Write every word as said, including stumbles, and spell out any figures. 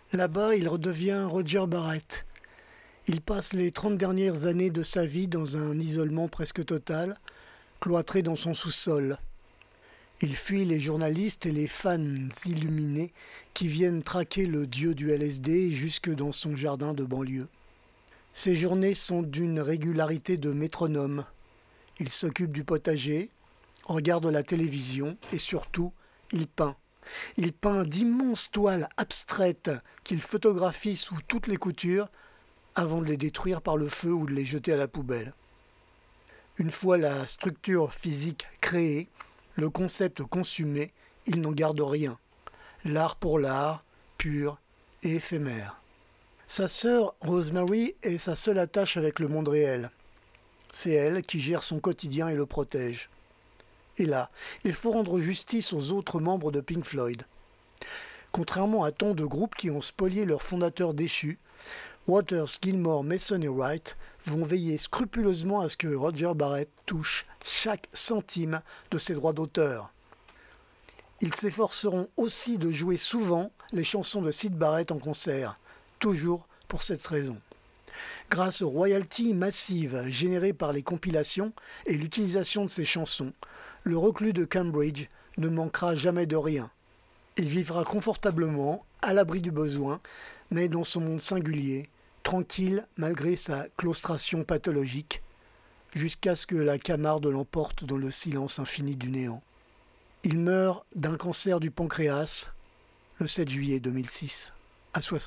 Là-bas, il redevient Roger Barrett. Il passe les trente dernières années de sa vie dans un isolement presque total, cloîtré dans son sous-sol. Il fuit les journalistes et les fans illuminés qui viennent traquer le dieu du L S D jusque dans son jardin de banlieue. Ses journées sont d'une régularité de métronome. Il s'occupe du potager, regarde la télévision et surtout, il peint. Il peint d'immenses toiles abstraites qu'il photographie sous toutes les coutures avant de les détruire par le feu ou de les jeter à la poubelle. Une fois la structure physique créée, le concept consumé, il n'en garde rien. L'art pour l'art, pur et éphémère. Sa sœur Rosemary est sa seule attache avec le monde réel. C'est elle qui gère son quotidien et le protège. Et là, il faut rendre justice aux autres membres de Pink Floyd. Contrairement à tant de groupes qui ont spolié leur fondateur déchu, Waters, Gilmour, Mason et Wright vont veiller scrupuleusement à ce que Roger Barrett touche chaque centime de ses droits d'auteur. Ils s'efforceront aussi de jouer souvent les chansons de Syd Barrett en concert, toujours pour cette raison. Grâce aux royalties massives générées par les compilations et l'utilisation de ces chansons, le reclus de Cambridge ne manquera jamais de rien. Il vivra confortablement, à l'abri du besoin, mais dans son monde singulier, tranquille malgré sa claustration pathologique, jusqu'à ce que la Camarde l'emporte dans le silence infini du néant. Il meurt d'un cancer du pancréas le sept juillet deux mille six, à soixante.